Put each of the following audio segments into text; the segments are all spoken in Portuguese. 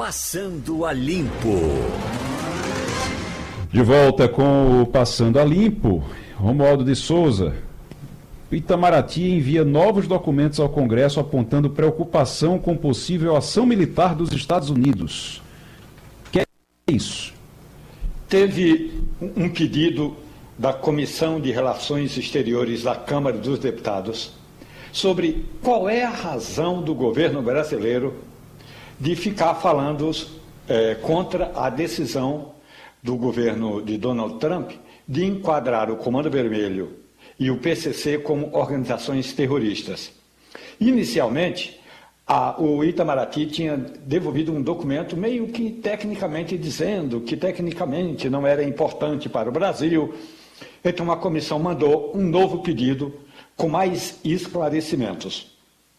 Passando a Limpo. De volta com o Passando a Limpo, Romualdo de Souza. Itamaraty envia novos documentos ao Congresso apontando preocupação com possível ação militar dos Estados Unidos. Que é isso? Teve um pedido da Comissão de Relações Exteriores da Câmara dos Deputados sobre qual é a razão do governo brasileiro de ficar falando contra a decisão do governo de Donald Trump de enquadrar o Comando Vermelho e o PCC como organizações terroristas. Inicialmente, o Itamaraty tinha devolvido um documento meio que tecnicamente dizendo que tecnicamente não era importante para o Brasil. Então a comissão mandou um novo pedido com mais esclarecimentos.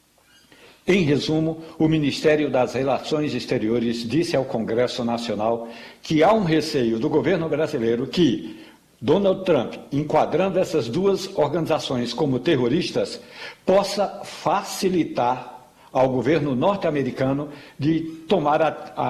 Em resumo, o Ministério das Relações Exteriores disse ao Congresso Nacional que há um receio do governo brasileiro que Donald Trump, enquadrando essas duas organizações como terroristas, possa facilitar ao governo norte-americano de tomar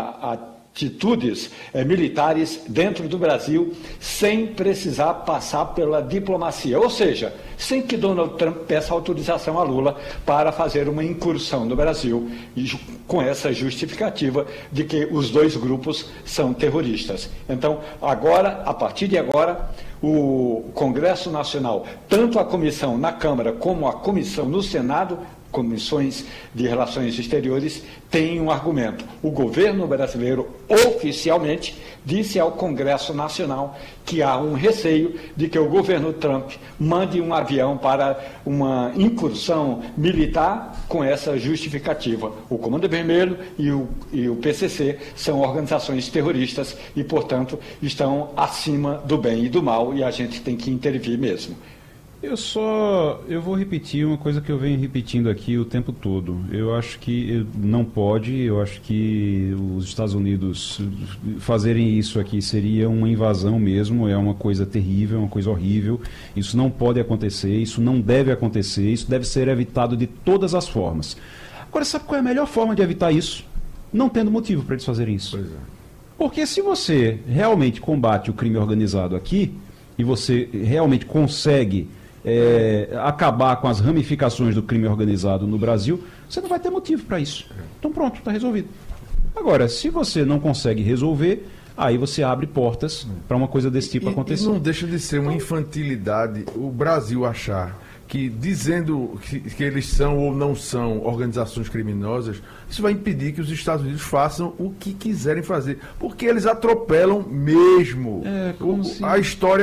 atitudes militares dentro do Brasil sem precisar passar pela diplomacia, ou seja, sem que Donald Trump peça autorização a Lula para fazer uma incursão no Brasil, com essa justificativa de que os dois grupos são terroristas. Então, agora, a partir de agora, o Congresso Nacional, tanto a comissão na Câmara como a comissão no Senado, comissões de relações exteriores, têm um argumento. O governo brasileiro, oficialmente, disse ao Congresso Nacional que há um receio de que o governo Trump mande um avião para uma incursão militar com essa justificativa. O Comando Vermelho e o PCC são organizações terroristas e, portanto, estão acima do bem e do mal, e a gente tem que intervir mesmo. Eu vou repetir uma coisa que eu venho repetindo aqui o tempo todo. Eu acho que não pode, eu acho que os Estados Unidos fazerem isso aqui seria uma invasão mesmo, é uma coisa terrível, é uma coisa horrível. Isso não pode acontecer, isso não deve acontecer, isso deve ser evitado de todas as formas. Agora, sabe qual é a melhor forma de evitar isso? Não tendo motivo para eles fazerem isso. Pois é. Porque se você realmente combate o crime organizado aqui, e você realmente consegue acabar com as ramificações do crime organizado no Brasil, você não vai ter motivo para isso. Então pronto, está resolvido. Agora, se você não consegue resolver, aí você abre portas para uma coisa desse tipo acontecer. E não deixa de ser uma infantilidade o Brasil achar que, dizendo que eles são ou não são organizações criminosas, isso vai impedir que os Estados Unidos façam o que quiserem fazer. Porque eles atropelam mesmo. Como se... A história